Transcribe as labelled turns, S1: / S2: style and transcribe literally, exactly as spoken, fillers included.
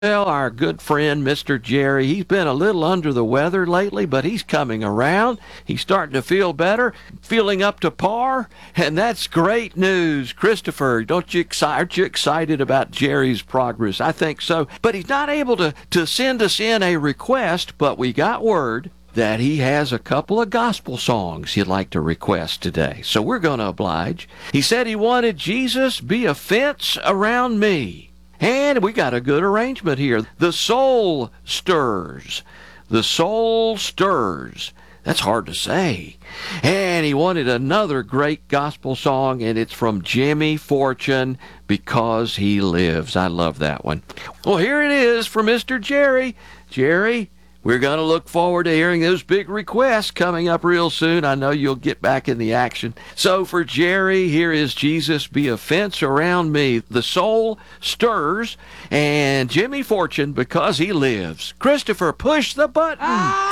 S1: Well, our good friend, Mister Jerry, he's been a little under the weather lately, but he's coming around. He's starting to feel better, feeling up to par, and that's great news. Christopher, don't you exci- aren't you excited about Jerry's progress? I think so. But he's not able to, to send us in a request, but we got word that he has a couple of gospel songs he'd like to request today. So we're going to oblige. He said he wanted Jesus be a fence around me. And we got a good arrangement here. The Soul Stirs. The Soul Stirs. That's hard to say. And he wanted another great gospel song, and it's from Jimmy Fortune, Because He Lives. I love that one. Well, here it is for Mister Jerry. Jerry, we're going to look forward to hearing those big requests coming up real soon. I know you'll get back in the action. So for Jerry, here is Jesus Be a Fence Around Me. The Soul Stirs, and Jimmy Fortune, Because He Lives. Christopher, push the button.